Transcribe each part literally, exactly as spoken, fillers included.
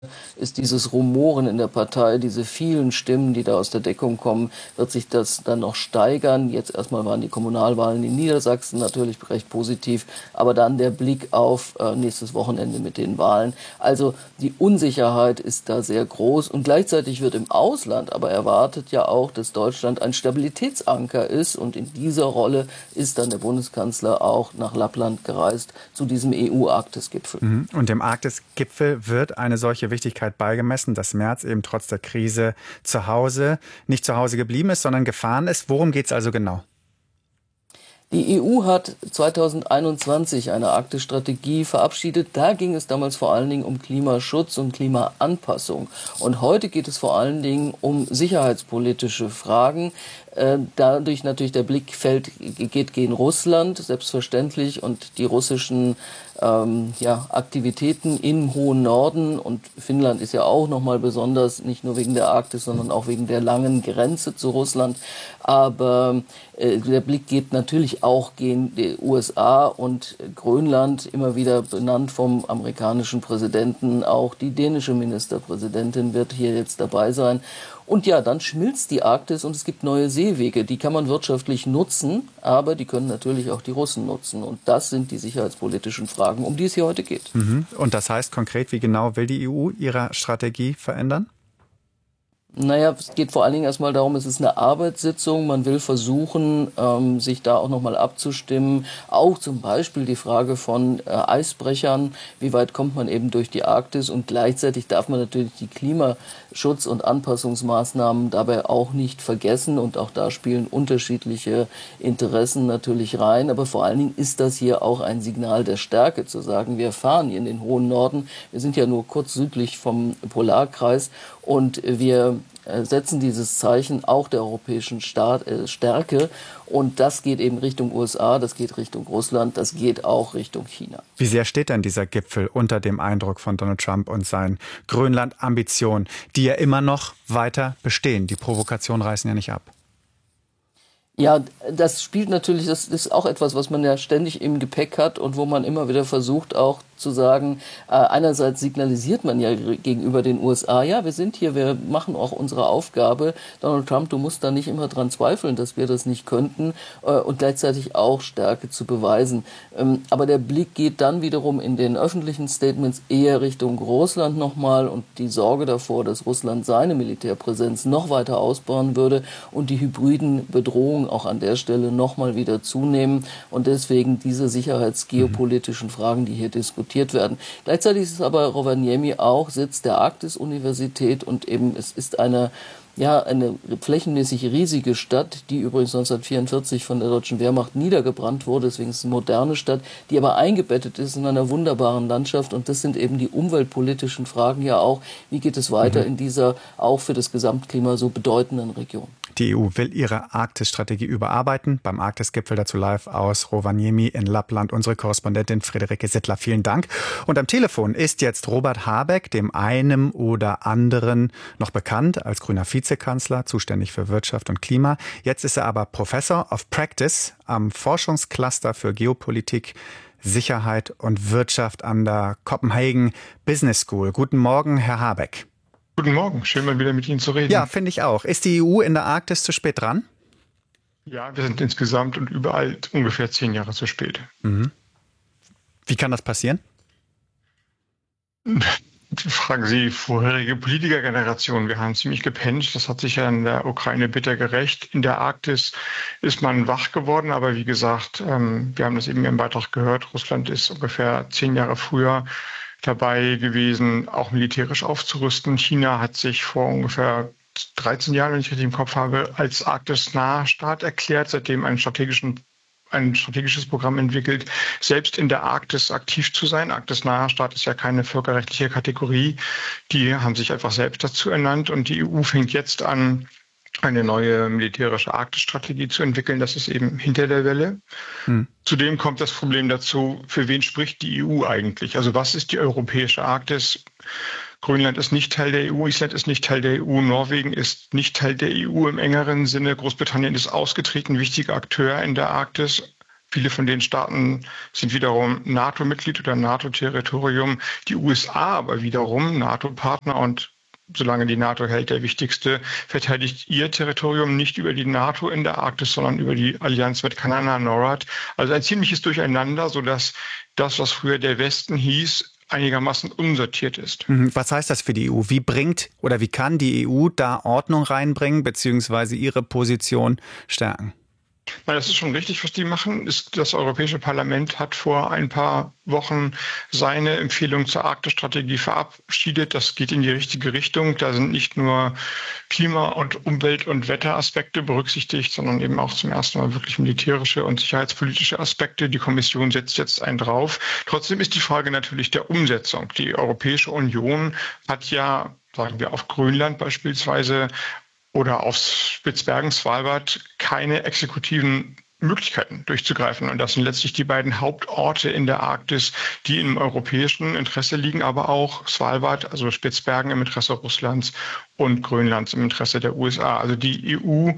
ist dieses Rumoren in der Partei, diese vielen Stimmen, die da aus der Deckung kommen, wird sich das dann noch steigern. Jetzt erstmal waren die Kommunalwahlen in Niedersachsen natürlich recht positiv, aber dann der Blick auf äh, nächstes Wochenende mit den Wahlen. Also die Unsicherheit ist da sehr groß und gleichzeitig wird im Ausland aber erwartet ja auch, dass Deutschland ein Stabilitätsanker ist und in dieser Rolle ist dann der Bundeskanzler auch nach Lappland gereist zu diesem E U-Arktis-Gipfel. Mhm. Und dem Arktis-Gipfel wird eine solche Wichtigkeit beigemessen, dass Merz eben trotz der Krise zu Hause, nicht zu Hause geblieben ist, sondern gefahren ist. Worum geht es also genau? Die E U hat zweitausendeinundzwanzig eine Arktis-Strategie verabschiedet. Da ging es damals vor allen Dingen um Klimaschutz und Klimaanpassung. Und heute geht es vor allen Dingen um sicherheitspolitische Fragen. Äh, dadurch natürlich der Blick fällt, geht gegen Russland, selbstverständlich, und die russischen ähm, ja, Aktivitäten im hohen Norden. Und Finnland ist ja auch nochmal besonders, nicht nur wegen der Arktis, sondern auch wegen der langen Grenze zu Russland. Aber äh, der Blick geht natürlich auch gegen die U S A und Grönland, immer wieder benannt vom amerikanischen Präsidenten. Auch die dänische Ministerpräsidentin wird hier jetzt dabei sein. Und ja, dann schmilzt die Arktis und es gibt neue Seewege. Die kann man wirtschaftlich nutzen, aber die können natürlich auch die Russen nutzen. Und das sind die sicherheitspolitischen Fragen, um die es hier heute geht. Mhm. Und das heißt konkret, wie genau will die E U ihre Strategie verändern? Naja, es geht vor allen Dingen erstmal darum, es ist eine Arbeitssitzung. Man will versuchen, ähm, sich da auch nochmal abzustimmen. Auch zum Beispiel die Frage von äh, Eisbrechern. Wie weit kommt man eben durch die Arktis? Und gleichzeitig darf man natürlich die Klimaschutz- und Anpassungsmaßnahmen dabei auch nicht vergessen. Und auch da spielen unterschiedliche Interessen natürlich rein. Aber vor allen Dingen ist das hier auch ein Signal der Stärke, zu sagen, wir fahren hier in den hohen Norden. Wir sind ja nur kurz südlich vom Polarkreis. Und wir setzen dieses Zeichen auch der europäischen Staat, äh, Stärke. Und das geht eben Richtung U S A, das geht Richtung Russland, das geht auch Richtung China. Wie sehr steht denn dieser Gipfel unter dem Eindruck von Donald Trump und seinen Grönland-Ambitionen, die ja immer noch weiter bestehen? Die Provokationen reißen ja nicht ab. Ja, das spielt natürlich, das ist auch etwas, was man ja ständig im Gepäck hat und wo man immer wieder versucht auch zu sagen, äh, einerseits signalisiert man ja gegenüber den U S A, ja, wir sind hier, wir machen auch unsere Aufgabe. Donald Trump, du musst da nicht immer dran zweifeln, dass wir das nicht könnten, äh, und gleichzeitig auch Stärke zu beweisen. Ähm, aber der Blick geht dann wiederum in den öffentlichen Statements eher Richtung Russland nochmal und die Sorge davor, dass Russland seine Militärpräsenz noch weiter ausbauen würde und die hybriden Bedrohungen auch an der Stelle nochmal wieder zunehmen. Und deswegen diese sicherheitsgeopolitischen Fragen, die hier diskutiert werden. Gleichzeitig ist es aber Rovaniemi auch Sitz der Arktis-Universität und eben es ist eine ja, eine flächenmäßig riesige Stadt, die übrigens neunzehnhundertvierundvierzig von der deutschen Wehrmacht niedergebrannt wurde. Deswegen ist es eine moderne Stadt, die aber eingebettet ist in einer wunderbaren Landschaft. Und das sind eben die umweltpolitischen Fragen ja auch. Wie geht es weiter mhm. in dieser auch für das Gesamtklima so bedeutenden Region? Die E U will ihre Arktis-Strategie überarbeiten. Beim Arktis-Gipfel dazu live aus Rovaniemi in Lappland unsere Korrespondentin Friederike Sittler. Vielen Dank. Und am Telefon ist jetzt Robert Habeck, dem einen oder anderen noch bekannt als grüner Vizekanzler, zuständig für Wirtschaft und Klima. Jetzt ist er aber Professor of Practice am Forschungscluster für Geopolitik, Sicherheit und Wirtschaft an der Copenhagen Business School. Guten Morgen, Herr Habeck. Guten Morgen, schön mal wieder mit Ihnen zu reden. Ja, finde ich auch. Ist die E U in der Arktis zu spät dran? Ja, wir sind insgesamt und überall ungefähr zehn Jahre zu spät. Mhm. Wie kann das passieren? Fragen Sie vorherige Politikergenerationen. Wir haben ziemlich gepennt. Das hat sich ja in der Ukraine bitter gerächt. In der Arktis ist man wach geworden. Aber wie gesagt, wir haben das eben im Beitrag gehört, Russland ist ungefähr zehn Jahre früher dabei gewesen, auch militärisch aufzurüsten. China hat sich vor ungefähr dreizehn Jahren, wenn ich richtig im Kopf habe, als arktisnaher Staat erklärt, seitdem einen strategischen ein strategisches Programm entwickelt, selbst in der Arktis aktiv zu sein. Arktisnaher Staat ist ja keine völkerrechtliche Kategorie. Die haben sich einfach selbst dazu ernannt und die E U fängt jetzt an, eine neue militärische Arktisstrategie zu entwickeln. Das ist eben hinter der Welle. Hm. Zudem kommt das Problem dazu, für wen spricht die E U eigentlich? Also was ist die europäische Arktis? Grönland ist nicht Teil der E U, Island ist nicht Teil der E U, Norwegen ist nicht Teil der E U im engeren Sinne. Großbritannien ist ausgetreten, wichtiger Akteur in der Arktis. Viele von den Staaten sind wiederum NATO-Mitglied oder NATO-Territorium. Die U S A aber wiederum NATO-Partner und solange die NATO hält, der wichtigste, verteidigt ihr Territorium nicht über die NATO in der Arktis, sondern über die Allianz mit Kanada, NORAD. Also ein ziemliches Durcheinander, sodass das, was früher der Westen hieß, einigermaßen unsortiert ist. Was heißt das für die E U? Wie bringt oder wie kann die E U da Ordnung reinbringen, beziehungsweise ihre Position stärken? Das ist schon richtig, was die machen. Das Europäische Parlament hat vor ein paar Wochen seine Empfehlung zur Arktis-Strategie verabschiedet. Das geht in die richtige Richtung. Da sind nicht nur Klima- und Umwelt- und Wetteraspekte berücksichtigt, sondern eben auch zum ersten Mal wirklich militärische und sicherheitspolitische Aspekte. Die Kommission setzt jetzt einen drauf. Trotzdem ist die Frage natürlich der Umsetzung. Die Europäische Union hat ja, sagen wir auf Grönland beispielsweise, oder auf Spitzbergen, Svalbard keine exekutiven Möglichkeiten durchzugreifen. Und das sind letztlich die beiden Hauptorte in der Arktis, die im europäischen Interesse liegen, aber auch Svalbard, also Spitzbergen im Interesse Russlands und Grönlands im Interesse der U S A. Also die E U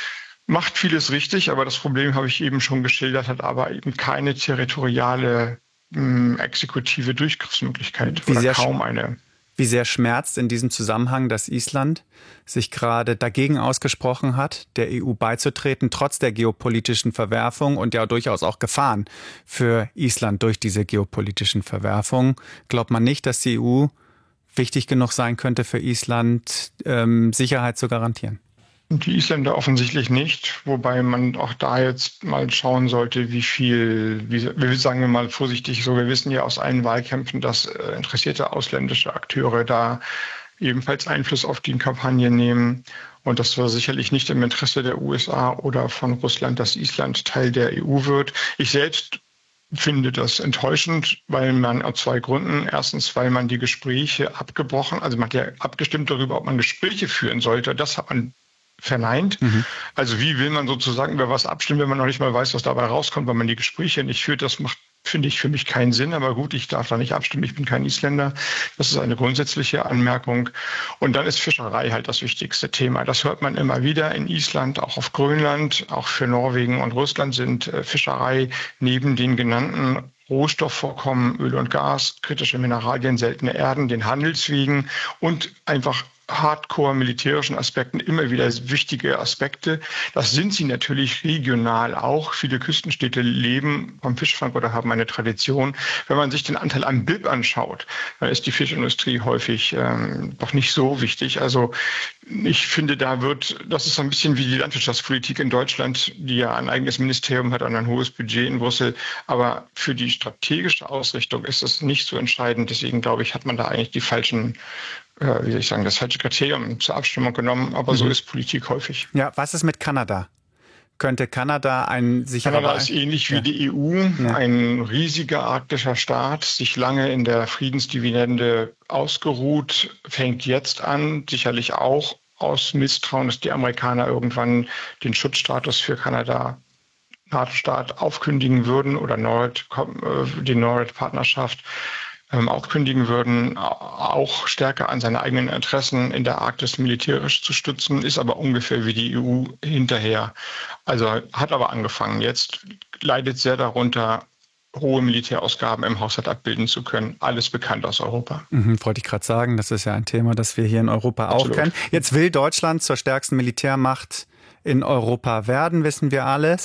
macht vieles richtig, aber das Problem habe ich eben schon geschildert, hat aber eben keine territoriale mh, exekutive Durchgriffsmöglichkeit Wie oder kaum eine. Wie sehr schmerzt in diesem Zusammenhang, dass Island sich gerade dagegen ausgesprochen hat, der E U beizutreten, trotz der geopolitischen Verwerfung und ja durchaus auch Gefahren für Island durch diese geopolitischen Verwerfungen. Glaubt man nicht, dass die E U wichtig genug sein könnte für Island, ähm, Sicherheit zu garantieren? Die Isländer offensichtlich nicht, wobei man auch da jetzt mal schauen sollte, wie viel, wie, wir sagen wir mal vorsichtig, so wir wissen ja aus allen Wahlkämpfen, dass äh, interessierte ausländische Akteure da ebenfalls Einfluss auf die Kampagne nehmen. Und das war sicherlich nicht im Interesse der U S A oder von Russland, dass Island Teil der E U wird. Ich selbst finde das enttäuschend, weil man aus zwei Gründen. Erstens, weil man die Gespräche abgebrochen, also man hat ja abgestimmt darüber, ob man Gespräche führen sollte. Das hat man verneint. Mhm. Also wie will man sozusagen über was abstimmen, wenn man noch nicht mal weiß, was dabei rauskommt, weil man die Gespräche nicht führt. Das macht, finde ich, für mich keinen Sinn. Aber gut, ich darf da nicht abstimmen. Ich bin kein Isländer. Das ist eine grundsätzliche Anmerkung. Und dann ist Fischerei halt das wichtigste Thema. Das hört man immer wieder in Island, auch auf Grönland. Auch für Norwegen und Russland sind äh, Fischerei neben den genannten Rohstoffvorkommen, Öl und Gas, kritische Mineralien, seltene Erden, den Handelswegen und einfach hardcore-militärischen Aspekten immer wieder wichtige Aspekte. Das sind sie natürlich regional auch. Viele Küstenstädte leben vom Fischfang oder haben eine Tradition. Wenn man sich den Anteil am B I P anschaut, dann ist die Fischindustrie häufig ähm, doch nicht so wichtig. Also ich finde, da wird, das ist so ein bisschen wie die Landwirtschaftspolitik in Deutschland, die ja ein eigenes Ministerium hat und ein hohes Budget in Brüssel. Aber für die strategische Ausrichtung ist es nicht so entscheidend. Deswegen glaube ich, hat man da eigentlich die falschen wie soll ich sagen, das falsche Kriterium zur Abstimmung genommen, aber mhm. so ist Politik häufig. Ja, was ist mit Kanada? Könnte Kanada ein sicherer... Kanada ist ähnlich wie ja. die E U, ja. ein riesiger arktischer Staat, sich lange in der Friedensdividende ausgeruht, fängt jetzt an, sicherlich auch aus Misstrauen, dass die Amerikaner irgendwann den Schutzstatus für Kanada NATO-Staat aufkündigen würden oder NORAD, die NORAD-Partnerschaft auch kündigen würden, auch stärker an seine eigenen Interessen in der Arktis militärisch zu stützen, ist aber ungefähr wie die E U hinterher. Also hat aber angefangen. Jetzt leidet sehr darunter, hohe Militärausgaben im Haushalt abbilden zu können. Alles bekannt aus Europa. Mhm, wollte ich gerade sagen, das ist ja ein Thema, das wir hier in Europa Absolut. auch kennen. Jetzt will Deutschland zur stärksten Militärmacht in Europa werden, wissen wir alles.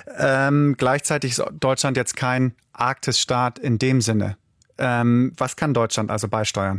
Ähm, gleichzeitig ist Deutschland jetzt kein Arktisstaat in dem Sinne. Ähm, was kann Deutschland also beisteuern?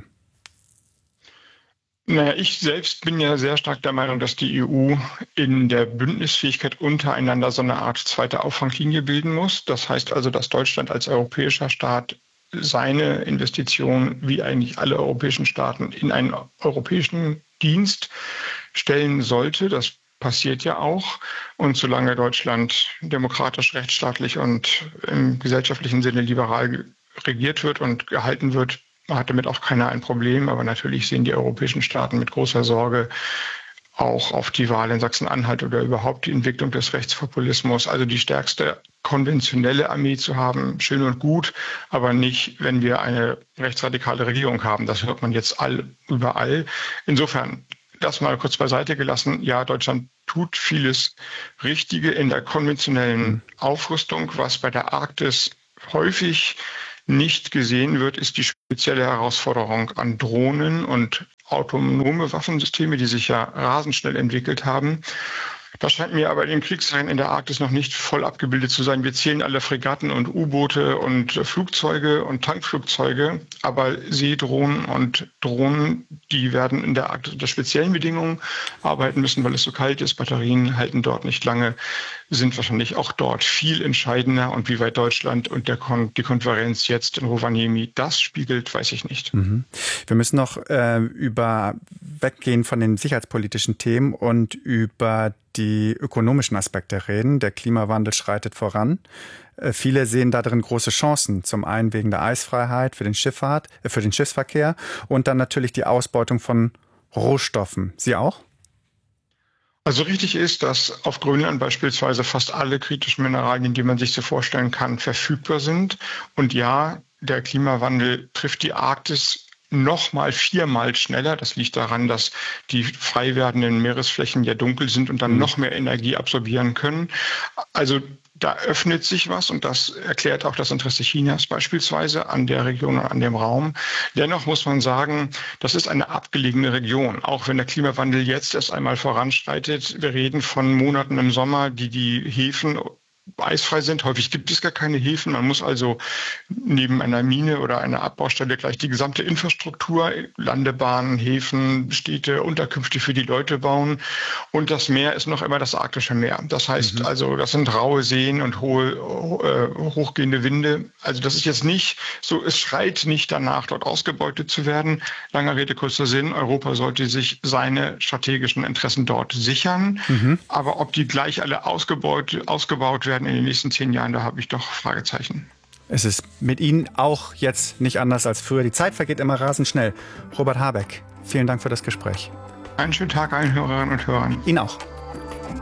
Naja, ich selbst bin ja sehr stark der Meinung, dass die E U in der Bündnisfähigkeit untereinander so eine Art zweite Auffanglinie bilden muss. Das heißt also, dass Deutschland als europäischer Staat seine Investitionen, wie eigentlich alle europäischen Staaten, in einen europäischen Dienst stellen sollte. Das passiert ja auch. Und solange Deutschland demokratisch, rechtsstaatlich und im gesellschaftlichen Sinne liberal regiert wird und gehalten wird, hat damit auch keiner ein Problem. Aber natürlich sehen die europäischen Staaten mit großer Sorge auch auf die Wahl in Sachsen-Anhalt oder überhaupt die Entwicklung des Rechtspopulismus. Also die stärkste konventionelle Armee zu haben, schön und gut, aber nicht, wenn wir eine rechtsradikale Regierung haben. Das hört man jetzt all, überall. Insofern, das mal kurz beiseite gelassen. Ja, Deutschland tut vieles Richtige in der konventionellen Aufrüstung. Was bei der Arktis häufig nicht gesehen wird, ist die spezielle Herausforderung an Drohnen und autonome Waffensysteme, die sich ja rasend schnell entwickelt haben. Das scheint mir aber in den Kriegsreihen in der Arktis noch nicht voll abgebildet zu sein. Wir zählen alle Fregatten und U-Boote und Flugzeuge und Tankflugzeuge, aber Seedrohnen und Drohnen, die werden in der Arktis unter speziellen Bedingungen arbeiten müssen, weil es so kalt ist. Batterien halten dort nicht lange, sind wahrscheinlich auch dort viel entscheidender. Und wie weit Deutschland und der Kon- die Konferenz jetzt in Rovaniemi das spiegelt, weiß ich nicht. Mhm. Wir müssen noch äh, über weggehen von den sicherheitspolitischen Themen und über die ökonomischen Aspekte reden. Der Klimawandel schreitet voran. Äh, viele sehen darin große Chancen. Zum einen wegen der Eisfreiheit für den Schifffahrt, äh, für den Schiffsverkehr und dann natürlich die Ausbeutung von Rohstoffen. Sie auch? Also richtig ist, dass auf Grönland beispielsweise fast alle kritischen Mineralien, die man sich so vorstellen kann, verfügbar sind. Und ja, der Klimawandel trifft die Arktis noch mal viermal schneller. Das liegt daran, dass die frei werdenden Meeresflächen ja dunkel sind und dann mhm. noch mehr Energie absorbieren können. Also da öffnet sich was und das erklärt auch das Interesse Chinas beispielsweise an der Region und an dem Raum. Dennoch muss man sagen, das ist eine abgelegene Region. Auch wenn der Klimawandel jetzt erst einmal voranschreitet. Wir reden von Monaten im Sommer, die die Häfen eisfrei sind. Häufig gibt es gar keine Häfen. Man muss also neben einer Mine oder einer Abbaustelle gleich die gesamte Infrastruktur, Landebahnen, Häfen, Städte, Unterkünfte für die Leute bauen. Und das Meer ist noch immer das arktische Meer. Das heißt mhm. also, das sind raue Seen und hohe, äh, hochgehende Winde. Also das ist jetzt nicht so, es schreit nicht danach, dort ausgebeutet zu werden. Langer Rede, kurzer Sinn. Europa sollte sich seine strategischen Interessen dort sichern. Mhm. Aber ob die gleich alle ausgebaut, ausgebaut werden in den nächsten zehn Jahren, da habe ich doch Fragezeichen. Es ist mit Ihnen auch jetzt nicht anders als früher. Die Zeit vergeht immer rasend schnell. Robert Habeck, vielen Dank für das Gespräch. Einen schönen Tag allen Hörerinnen und Hörern. Ihnen auch.